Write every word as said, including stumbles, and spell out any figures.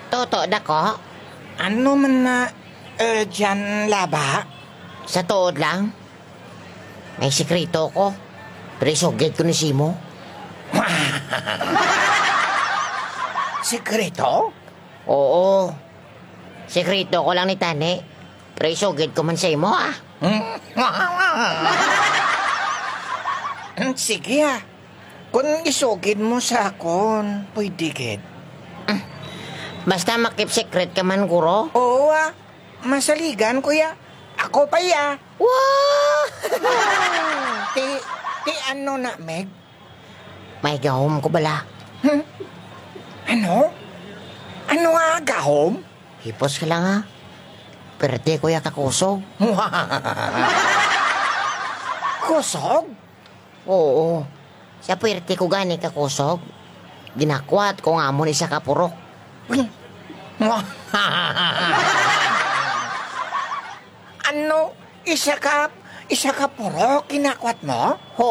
Toto da ko? Ano man na urgent laba? Sa tuod lang. May sikreto ko. Pero isugid ko ni Simo. Sikreto? Oo. Sikreto ko lang ni Tani. Pero isugid ko man sa imo ah. Sige ah. Kung isugid mo sa akon, pwede gid. Basta makip secret ka man, guro. Oo ah. Masaligan, kuya. Ako pa ya. Wow! Ti, ti ano na, Meg? May gahom ko bala. Hmm? Ano? Ano nga gahom? Hipos ka lang ha. Perde ko ya kakusog. Kusog? Oo. Sa pwerte ko gani kakusog. Ginakwat ko nga mo ni sa kapurok. Ano? Isa ka, isa ka puro kinakwat mo?